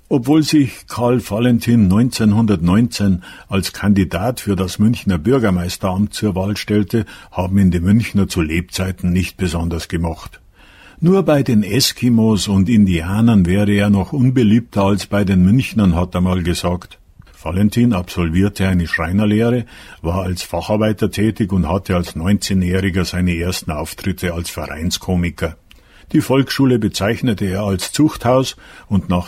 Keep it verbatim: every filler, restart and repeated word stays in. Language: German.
Obwohl sich Karl Valentin neunzehnhundertneunzehn als Kandidat für das Münchner Bürgermeisteramt zur Wahl stellte, haben ihn die Münchner zu Lebzeiten nicht besonders gemocht. Nur bei den Eskimos und Indianern wäre er noch unbeliebter als bei den Münchnern, hat er mal gesagt. Valentin absolvierte eine Schreinerlehre, war als Facharbeiter tätig und hatte als neunzehnjähriger seine ersten Auftritte als Vereinskomiker. Die Volksschule bezeichnete er als Zuchthaus und nach